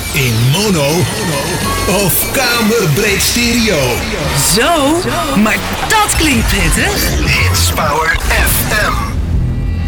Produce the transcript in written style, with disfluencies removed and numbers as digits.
In mono of kamerbreed stereo. Zo, maar dat klinkt prettig. Hits Power FM.